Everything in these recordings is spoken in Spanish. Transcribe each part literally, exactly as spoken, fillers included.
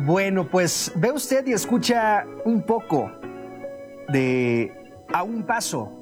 Bueno, pues ve usted y escucha un poco de A un Paso,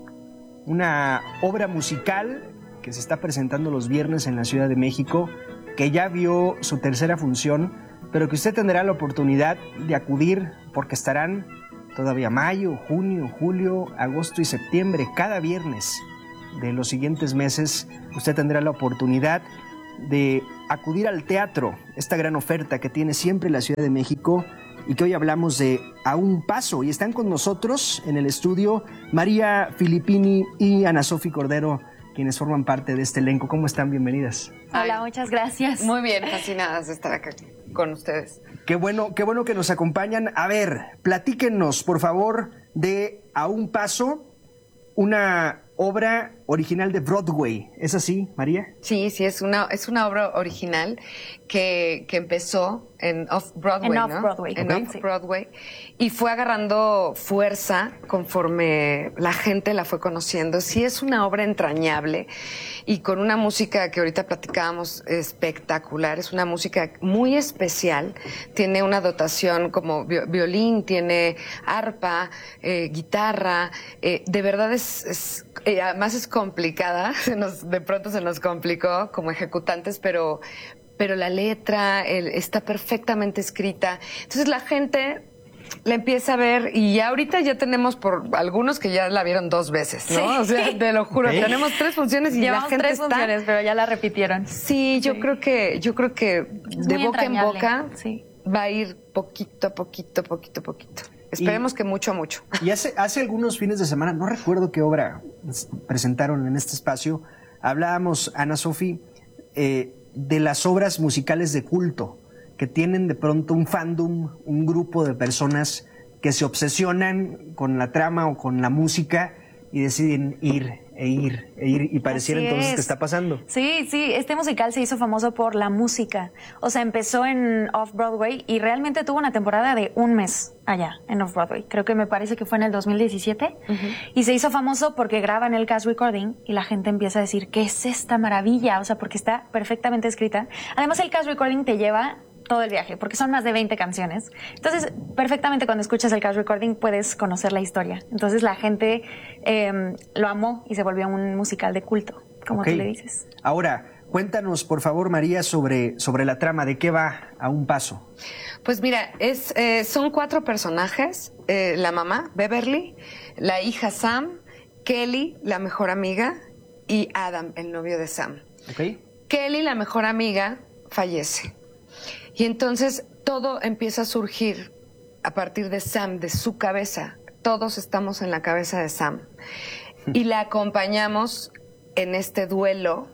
una obra musical que se está presentando los viernes en la Ciudad de México, que ya vio su tercera función, pero que usted tendrá la oportunidad de acudir porque estarán todavía mayo, junio, julio, agosto y septiembre, cada viernes de los siguientes meses. Usted tendrá la oportunidad de acudir al teatro, esta gran oferta que tiene siempre la Ciudad de México y que hoy hablamos de A un Paso. Y están con nosotros en el estudio María Filippini y Ana Sofía Cordero, quienes forman parte de este elenco. ¿Cómo están? Bienvenidas. Hola, muchas gracias. Muy bien, fascinadas de estar acá con ustedes. Qué bueno, qué bueno que nos acompañan. A ver, platíquenos, por favor, de A un Paso, una obra original de Broadway. ¿Es así, María? Sí, sí, es una, es una obra original que, que empezó en Off-Broadway, En ¿no? Off-Broadway. En Okay. Off-Broadway. Y fue agarrando fuerza conforme la gente la fue conociendo. Sí, es una obra entrañable y con una música que ahorita platicábamos espectacular. Es una música muy especial. Tiene una dotación como vi- violín, tiene arpa, eh, guitarra. Eh, de verdad es... es eh, además es complicada. Se nos, de pronto se nos complicó como ejecutantes, pero... pero la letra el, está perfectamente escrita. Entonces la gente la empieza a ver y ya ahorita ya tenemos por algunos que ya la vieron dos veces, ¿no? Sí. O sea, te lo juro, Okay. tenemos tres funciones y Llevamos la gente tres está... funciones, pero ya la repitieron. Sí, yo Sí. creo que yo creo que Es de muy boca en entrañable. boca Sí. va a ir poquito, poquito, poquito, poquito. Esperemos Y- que mucho, mucho. Y hace, hace algunos fines de semana, no recuerdo qué obra presentaron en este espacio, hablábamos, Ana Sofía, eh, de las obras musicales de culto, que tienen de pronto un fandom, un grupo de personas que se obsesionan con la trama o con la música y deciden ir e ir e ir, y pareciera Así entonces es. que está pasando. Sí, sí, este musical se hizo famoso por la música. O sea, empezó en Off-Broadway y realmente tuvo una temporada de un mes allá en Off-Broadway. Creo que me parece que fue en el dos mil diecisiete. Uh-huh. Y se hizo famoso porque graban el cast recording y la gente empieza a decir, ¿qué es esta maravilla? O sea, porque está perfectamente escrita. Además, el cast recording te lleva todo el viaje, porque son más de veinte canciones. Entonces, perfectamente cuando escuchas el cast recording puedes conocer la historia. Entonces, la gente eh, lo amó y se volvió un musical de culto, como Okay. tú le dices. Ahora, cuéntanos, por favor, María, sobre, sobre la trama. ¿De qué va A un Paso? Pues mira, es, eh, son cuatro personajes. Eh, la mamá, Beverly, la hija Sam, Kelly, la mejor amiga, y Adam, el novio de Sam. Okay. Kelly, la mejor amiga, fallece. Y entonces todo empieza a surgir a partir de Sam, de su cabeza. Todos estamos en la cabeza de Sam. Y la acompañamos en este duelo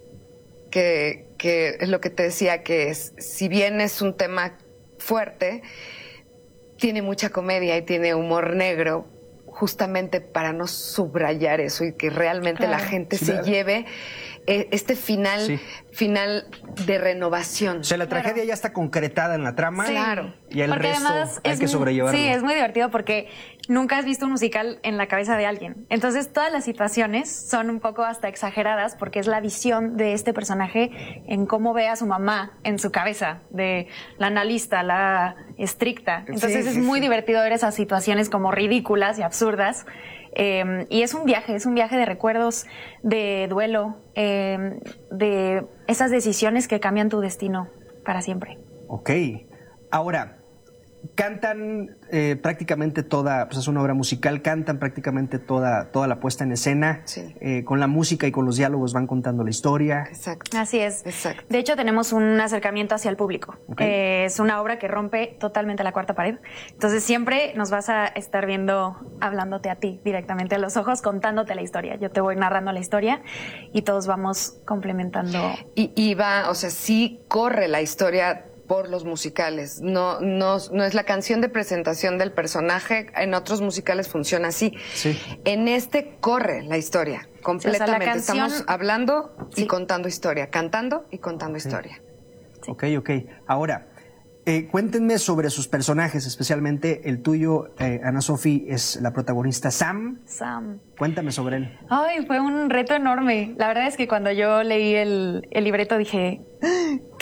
que, que es lo que te decía, que es, si bien es un tema fuerte, tiene mucha comedia y tiene humor negro, justamente para no subrayar eso y que realmente Claro. la gente Sí, se claro. lleve eh, este final, Sí. final de renovación. O sea, la tragedia Claro. ya está concretada en la trama. Sí. Claro. Y el Porque resto además hay es que muy- sobrellevarlo. Sí, es muy divertido porque nunca has visto un musical en la cabeza de alguien. Entonces todas las situaciones son un poco hasta exageradas porque es la visión de este personaje en cómo ve a su mamá en su cabeza, de la analista, la estricta. Entonces Sí, es sí, muy sí. divertido ver esas situaciones como ridículas y absurdas. Eh, y es un viaje, es un viaje de recuerdos, de duelo, eh, de esas decisiones que cambian tu destino para siempre. Ok. Ahora, cantan eh, prácticamente toda, pues es una obra musical, cantan prácticamente toda, toda la puesta en escena. Sí. Eh, con la música y con los diálogos van contando la historia. Exacto. Así es. Exacto. De hecho, tenemos un acercamiento hacia el público. Ok. Eh, es una obra que rompe totalmente la cuarta pared. Entonces, siempre nos vas a estar viendo, hablándote a ti directamente a los ojos, contándote la historia. Yo te voy narrando la historia y todos vamos complementando. Y, y va, o sea, sí corre la historia por los musicales. No, no, no es la canción de presentación del personaje. En otros musicales funciona así. Sí. En este corre la historia completamente. canción- Estamos hablando y Sí. contando historia, cantando y contando historia. Ok, ok. Ahora, eh, cuéntenme sobre sus personajes, especialmente el tuyo, eh, Ana Sofía, es la protagonista Sam. Sam. Cuéntame sobre él. Ay, fue un reto enorme. La verdad es que cuando yo leí el, el libreto dije, ¿qué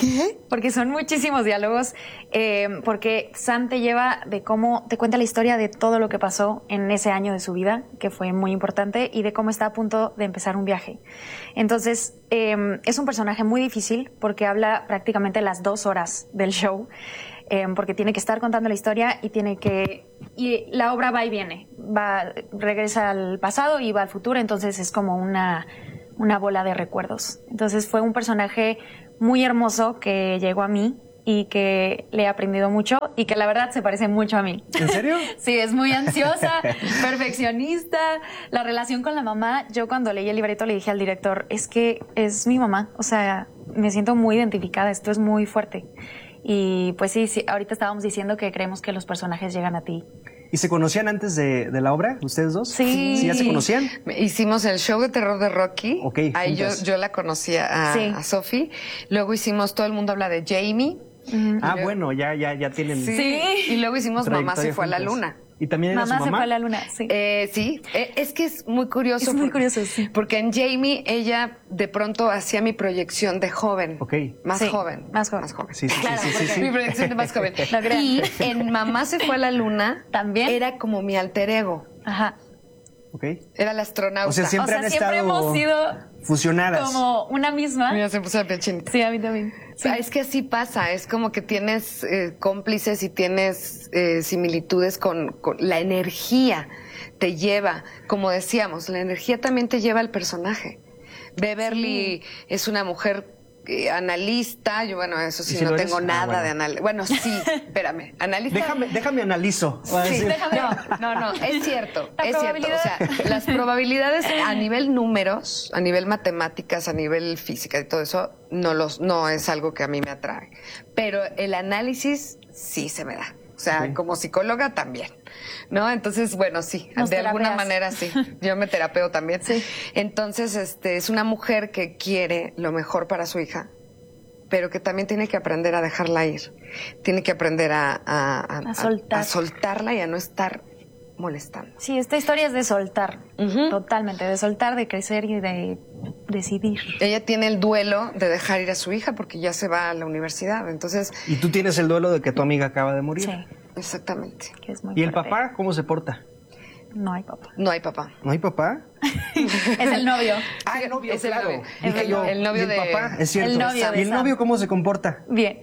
qué? Porque son muchísimos diálogos, eh, porque Sam te lleva de cómo, te cuenta la historia de todo lo que pasó en ese año de su vida, que fue muy importante, y de cómo está a punto de empezar un viaje. Entonces, eh, es un personaje muy difícil porque habla prácticamente las dos horas del show, eh, porque tiene que estar contando la historia y tiene que... Y la obra va y viene, va, regresa al pasado y va al futuro, entonces es como una, una bola de recuerdos. Entonces fue un personaje muy hermoso que llegó a mí y que le he aprendido mucho y que la verdad se parece mucho a mí. ¿En serio? Sí, es muy ansiosa, perfeccionista. La relación con la mamá, yo cuando leí el libreto le dije al director, es que es mi mamá, o sea, me siento muy identificada, esto es muy fuerte. Y pues sí, sí, ahorita estábamos diciendo que creemos que los personajes llegan a ti. ¿Y se conocían antes de, de la obra, ustedes dos? Sí. ¿Sí ya se conocían? Hicimos el show de terror de Rocky. Ok, Ahí yo, juntas. yo la conocía a, Sí. a Sophie. Luego hicimos Todo el mundo habla de Jamie. Ah, bueno, ya, ya, ya tienen... Sí. Sí. Y luego hicimos Mamá se trayectoria fue a la juntas. luna. ¿Y también era Mamá su se mamá? fue a la luna, sí. Eh, sí, Eh, es que es muy curioso. Es muy por- curioso, sí. Porque en Jamie ella de pronto hacía mi proyección de joven. Ok. Más Sí, joven. más joven. Más joven. Sí, sí, sí, Claro, sí, sí, porque- sí. Mi proyección de más joven. No crean. Y en Mamá se fue a la luna. También. Era como mi alter ego. Ajá. Ok. Era la astronauta. O sea, siempre O sea, han siempre estado hemos sido fusionadas. como una misma. Mira, se puso la piel chinita. Sí, a mí también. Sí. Es que así pasa, es como que tienes eh, cómplices y tienes eh, similitudes con, con la energía, te lleva, como decíamos, la energía también te lleva al personaje. Beverly es una mujer eh, analista, yo bueno, eso sí, ¿Y si no lo tengo eres? nada Ah, bueno. de anal. Bueno, sí, espérame, analista. Déjame, déjame analizo. Va a Sí, decir. déjame- no, no, no, es cierto, La es cierto. O sea, probabilidad. las probabilidades a nivel números, a nivel matemáticas, a nivel física y todo eso, no los, no es algo que a mí me atrae. Pero el análisis sí se me da. O sea, Ok. como psicóloga también. ¿No? Entonces, bueno, sí, Nos de alguna terapeas. manera sí. Yo me terapeo también. Sí. Entonces, este, es una mujer que quiere lo mejor para su hija, pero que también tiene que aprender a dejarla ir. Tiene que aprender a, a, a- A soltar. a soltarla y a no estar molestando. Sí, esta historia es de soltar, Ujú. totalmente, de soltar, de crecer y de decidir. Ella tiene el duelo de dejar ir a su hija porque ya se va a la universidad. Entonces, Y tú tienes el duelo de que tu amiga acaba de morir. Sí, exactamente. que es muy ¿Y el fuerte. papá cómo se porta? No hay papá. No hay papá. ¿No hay papá? Es el novio. Ah, el novio, Es el claro. novio. Dije El- yo, el novio ¿y el de- papá? Es cierto. el novio de ¿Y el Sam. novio cómo se comporta? Bien.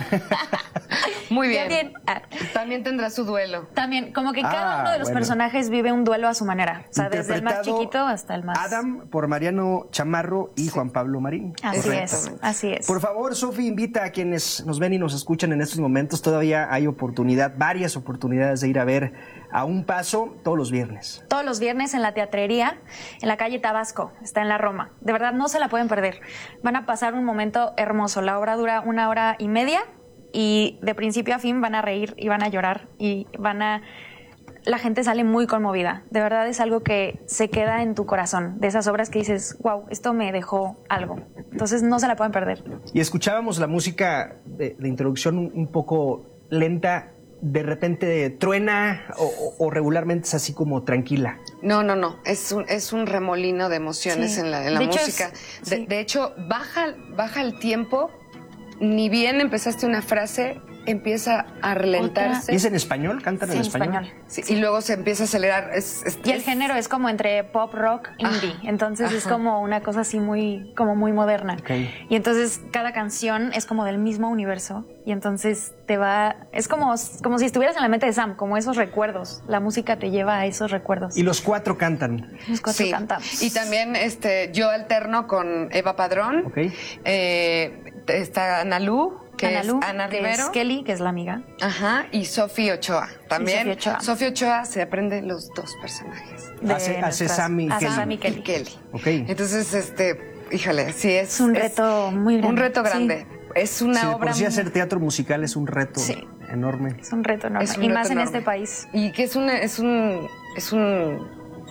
Muy bien. Bien. Ah, También tendrá su duelo. también, como que Ah, cada uno de los bueno. personajes vive un duelo a su manera. O sea, desde el más Interpretado chiquito hasta el más... Adam por Mariano Chamarro y Juan Pablo Marín. Así Correcto. es, Correctamente. así es. Por favor, Sofi, invita a quienes nos ven y nos escuchan en estos momentos. Todavía hay oportunidad, varias oportunidades de ir a ver A Un Paso todos los viernes. Todos los viernes en la teatrería, en la calle Tabasco, está en la Roma. De verdad, no se la pueden perder. Van a pasar un momento hermoso. La obra dura una hora y media y de principio a fin van a reír y van a llorar y van a... La gente sale muy conmovida. De verdad es algo que se queda en tu corazón. De esas obras que dices, wow, esto me dejó algo. Entonces no se la pueden perder. Y escuchábamos la música de, de introducción un, un poco lenta. ¿De repente truena o, o- o regularmente es así como tranquila? No, no, no. Es un, es un remolino de emociones Sí. en la, en la De hecho, música. es- de, sí. de hecho, baja, baja el tiempo. Ni bien empezaste una frase, empieza a relentarse. ¿Y es en español? ¿Cantan Sí, en en español? español. Sí, y luego se empieza a acelerar. Es, es- Y el es- género es como entre pop, rock, indie. Ajá, Entonces es ajá. como una cosa así muy, como muy moderna. Ok. Y entonces cada canción es como del mismo universo. Y entonces te va, es como, como si estuvieras en la mente de Sam, como esos recuerdos. La música te lleva a esos recuerdos. Y los cuatro cantan. Los cuatro Sí. cantamos. Y también este, yo alterno con Eva Padrón. Ok. Eh, está Analú, que Analu, es Ana que Rivero. es Kelly, que es la amiga. Ajá, y Sofía Ochoa. También. Sofía Ochoa. Sofía Ochoa se aprende los dos personajes. de Hace- hace nuestras- Sam y hace Kelly. Sam y Kelly. Y Kelly. Ok. Entonces, este, híjole, sí es. Es un reto muy grande. Un reto Sí. grande. Es una Sí, de obra. por sí muy- hacer teatro musical es un reto Sí. enorme. Es un reto enorme. es un y reto más en enorme. este país. Y que es una, es un, es un,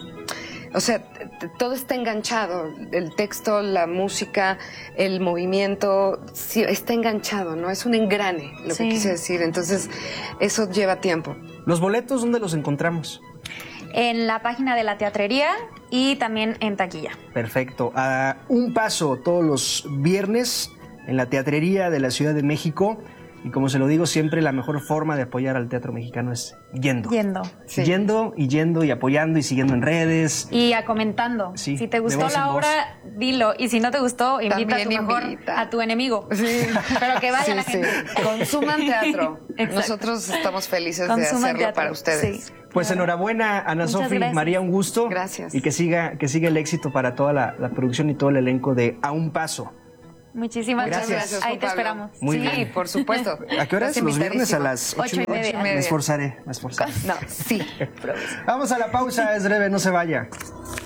o sea, t- t- todo está enganchado. El texto, la música, el movimiento, sí, está enganchado, ¿no? Es un engrane, lo Sí. que quise decir. Entonces, eso lleva tiempo. ¿Los boletos dónde los encontramos? En la página de la teatrería y también en taquilla. Perfecto. A Un Paso todos los viernes en la teatrería de la Ciudad de México. Y como se lo digo siempre, la mejor forma de apoyar al teatro mexicano es yendo. Yendo. Sí. Yendo y yendo y apoyando y siguiendo en redes. Y a comentando. Sí, si te de gustó voz en la voz. obra, dilo. Y si no te gustó, invita También a tu mejor, invita. a tu enemigo. Sí. Pero que vaya Sí, la sí. gente. Consuman teatro. Exacto. Nosotros estamos felices de Consuman hacerlo teatro. para ustedes. Sí. Pues enhorabuena, Ana Muchas Sofi, gracias. María, un gusto. Gracias. Y que siga, que siga el éxito para toda la, la producción y todo el elenco de A un Paso. Muchísimas Gracias. gracias. Gracias, Ahí Juan te Pablo. esperamos. Muy sí, bien. por supuesto. ¿A qué hora es? Estás Los viernes a invitadísimo. las ocho, Ocho y media. Ocho y Me media. esforzaré, me esforzaré. No, sí. Vamos a la pausa, es breve, no se vaya.